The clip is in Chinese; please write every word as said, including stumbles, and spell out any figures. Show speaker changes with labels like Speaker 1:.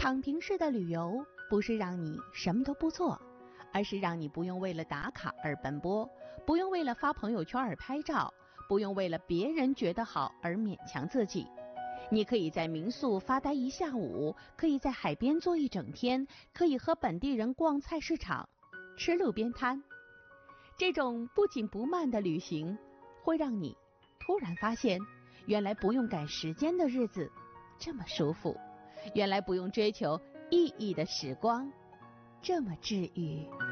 Speaker 1: 躺平式的旅游不是让你什么都不做，而是让你不用为了打卡而奔波，不用为了发朋友圈而拍照，不用为了别人觉得好而勉强自己。你可以在民宿发呆一下午，可以在海边坐一整天，可以和本地人逛菜市场，吃路边摊。这种不紧不慢的旅行，会让你突然发现，原来不用赶时间的日子这么舒服，原来不用追求意义的时光这么治愈。